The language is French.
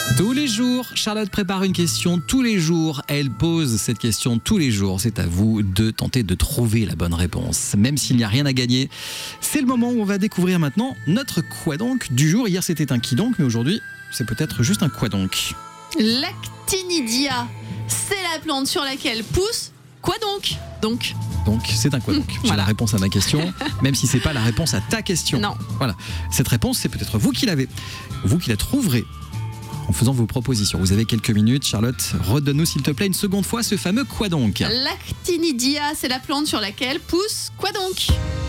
Tous les jours, Charlotte prépare une question tous les jours. Elle pose cette question tous les jours. C'est à vous de tenter de trouver la bonne réponse. Même s'il n'y a rien à gagner, c'est le moment où on va découvrir maintenant notre quoi donc du jour. Hier, c'était un qui donc, mais aujourd'hui, c'est peut-être juste un quoi donc. L'actinidia, c'est la plante sur laquelle pousse quoi donc Donc, c'est un quoi donc. J'ai Voilà. la réponse à ma question, même si c'est pas la réponse à ta question. Non. Voilà. Cette réponse, c'est peut-être vous qui l'avez. Vous qui la trouverez en faisant vos propositions. Vous avez quelques minutes. Charlotte, redonne-nous s'il te plaît une seconde fois ce fameux quoi donc. L'actinidia, c'est la plante sur laquelle pousse quoi donc